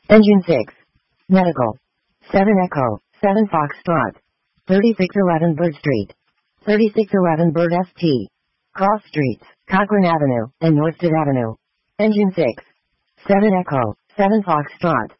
Engine 6. Medical. 7 Echo, 7 Foxtrot. 3611 Bird Street. 3611 Bird St. Cross Streets, Cochrane Avenue, and Northstead Avenue. Engine 6. 7 Echo, 7 Foxtrot.